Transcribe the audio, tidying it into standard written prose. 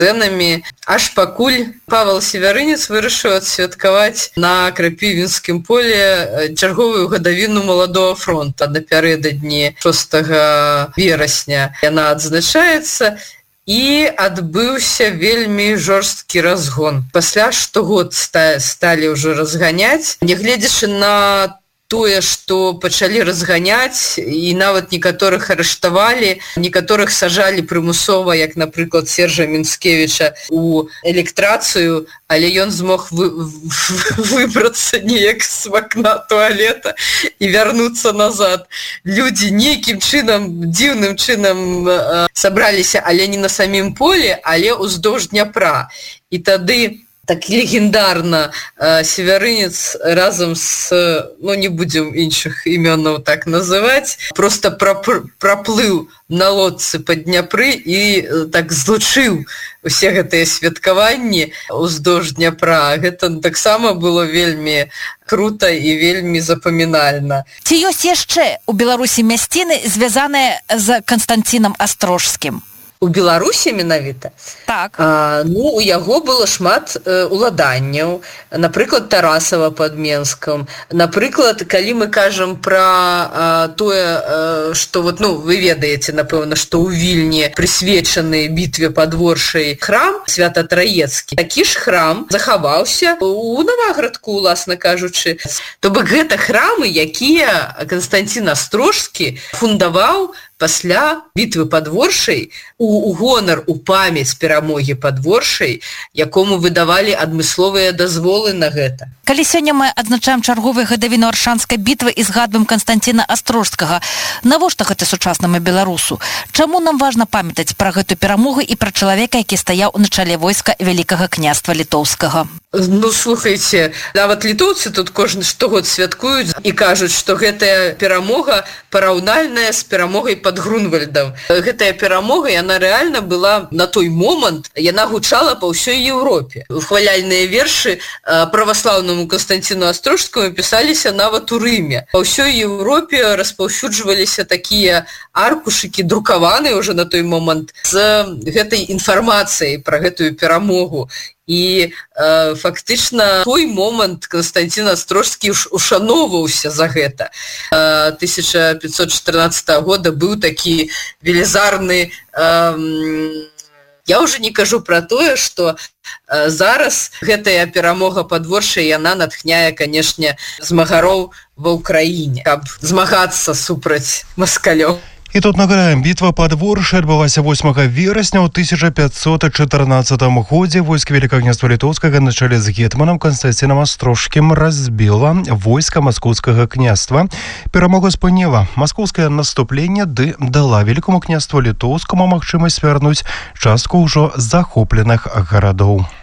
сцэнамі, аж пакуль Павел Севярынец вырашыў адсвяткаваць на Крапівінскім поле чарговую гадавіну маладога фронта напярэдадні 6 верасня. Яна адзначаецца, і адбыўся вельмі жорсткі разгон. Пасля штогод сталі ўжо разганяць, нягледзячы на тое, што пачалі разганяць, і нават некаторых арыштавалі, некаторых сажалі прымусова, як, напрыклад, Сержа Мінскевіча у электрацыю, але ён змог выбрацца неяк з вакна туалета і вярнуцца назад. Людзі нейкім чынам, дзіўным чынам сабраліся, але не на самім полі, але ўздоўж Дняпра. І тады так легендарна Севярынец разам з, не будзем іншых імёнаў так называць, просто праплыў на лодцы па Дняпры і так злучыў усе гэтыя святкаванні ўздоўж Дняпра. Гэта таксама было вельмі крута і вельмі запамінальна. Ці ёсць яшчэ у Беларусі мясціны, звязаныя з Канстанцінам Астрожскім? У Беларусі менавіта? Так. У яго было шмат уладанняў, напрыклад, Тарасава пад Менскам. Напрыклад, калі мы кажам пра тое, што вы ведаеце, напэўна, што ў Вільні прысвечаны бітве пад Воршай храм Свята-Траецкі. Такі ж храм захаваўся у Наваградку, уласна кажучы. То бок гэта храмы, якія Канстанцін Астрожскі фундаваў пасля бітвы пад Воршай у гонар, у памяць перамогі пад Воршай, якому выдавалі адмысловыя дазволы на гэта. Калі сёння мы адзначаем чарговую гадавіну Аршанскай бітвы і згадваем Канстанціна Астрожскага, навошта гэта сучаснаму беларусу? Чаму нам важна памятаць пра гэту перамогу і пра чалавека, які стаяў на чале войска Вялікага княства Літоўскага? Слухайце, нават літоўцы тут кожны штогод святкуюць і кажуць, што гэтая перамога параўнальная з перамогай пад Грунвальдам. Гэтая перамога, яна рэальна была на той момант, яна гучала па ўсёй Еўропе. Хваляльныя вершы праваслаўнаму Канстанціну Астрожскаму пісаліся нават у Рыме. Па ўсёй Еўропе распаўсюджваліся такія аркушыкі, друкаваныя ўжо на той момант, з гэтай інфармацыяй пра гэтую перамогу. І фактычна той момант Канстанцін Астрожскі ушаноўваўся за гэта. 1514 года быў такі велізарны... Я ўжо не кажу пра тое, што зараз гэтая перамога пад Воршай, яна натхняе, канешне, змагароў ва ўкраіне, каб змагацца супраць маскалёў. І тут нагадаем, бітва пад Воршай адбылася 8 верасня ў 1514 годзе. Войска Вялікага княства Літоўскага на чале з гетманам Канстанцінам Астрожскім разбіла войска Маскоўскага княства. Перамога спыніла маскоўскае наступленне ды дала Вялікаму княству Літоўскаму магчымасць вярнуць частку ўжо захопленых гарадоў.